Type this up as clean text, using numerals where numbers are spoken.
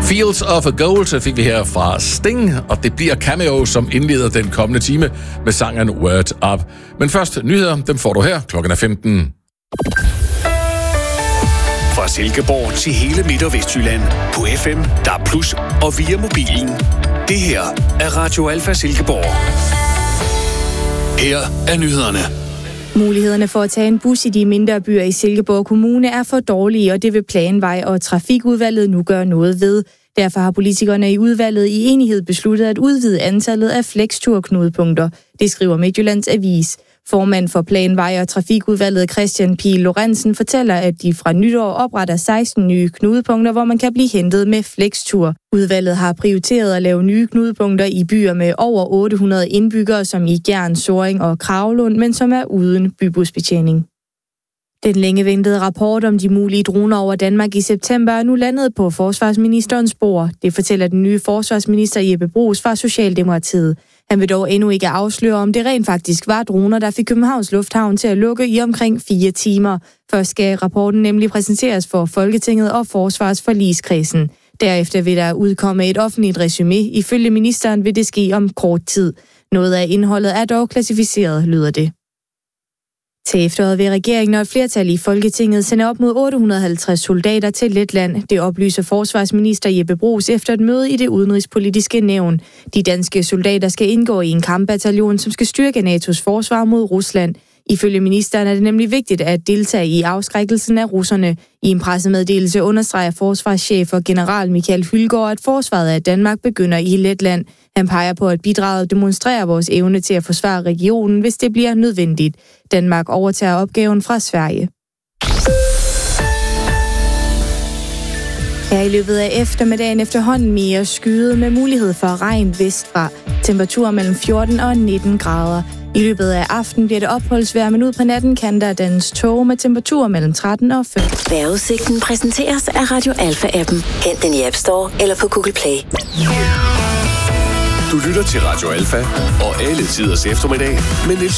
Fields of Gold så fik vi her fra Sting, og det bliver Cameo, som indleder den kommende time med sangen Word Up. Men først nyheder, dem får du her. Klokken er 15. Fra Silkeborg til hele Midt- og Vestjylland på FM, DAB+ og via mobilen. Det her er Radio Alfa Silkeborg. Her er nyhederne. Mulighederne for at tage en bus i de mindre byer i Silkeborg Kommune er for dårlige, og det vil Planvej- og Trafikudvalget nu gøre noget ved. Derfor har politikerne i udvalget i enighed besluttet at udvide antallet af flexturknudepunkter. Det skriver Midtjyllands Avis. Formand for Planvej- og Trafikudvalget Christian Pihl Lorentzen fortæller, at de fra nytår opretter 16 nye knudepunkter, hvor man kan blive hentet med flextur. Udvalget har prioriteret at lave nye knudepunkter i byer med over 800 indbyggere, som i Gjern, Sorring og Kravlund, men som er uden bybusbetjening. Den længe ventede rapport om de mulige droner over Danmark i september er nu landet på forsvarsministerens bord. Det fortæller den nye forsvarsminister Jeppe Bruus fra Socialdemokratiet. Han vil dog endnu ikke afsløre, om det rent faktisk var droner, der fik Københavns Lufthavn til at lukke i omkring 4 timer. Først skal rapporten nemlig præsenteres for Folketinget og Forsvarsforligskredsen. Derefter vil der udkomme et offentligt resumé. Ifølge ministeren vil det ske om kort tid. Noget af indholdet er dog klassificeret, lyder det. Til efteråret vil regeringen og et flertal i Folketinget sende op mod 850 soldater til Letland. Det oplyser forsvarsminister Jeppe Bruus efter et møde i det udenrigspolitiske nævn. De danske soldater skal indgå i en kampbataljon, som skal styrke NATO's forsvar mod Rusland. Ifølge ministeren er det nemlig vigtigt at deltage i afskrækkelsen af russerne. I en pressemeddelelse understreger forsvarschef og general Michael Hylgaard, at forsvaret af Danmark begynder i Letland. Han peger på, at bidraget demonstrerer vores evne til at forsvare regionen, hvis det bliver nødvendigt. Danmark overtager opgaven fra Sverige. Her i løbet af eftermiddagen efterhånden mere skyet med mulighed for regn vestfra. Temperaturer mellem 14 og 19 grader. I løbet af aftenen bliver det opholdsvejr, men ud på natten kan der dannes tåge med temperaturer mellem 13 og 5. Vejrudsigten præsenteres af Radio Alfa-appen. Hent den i App Store eller på Google Play. Du lytter til Radio Alfa og alle tiders eftermiddag med Niels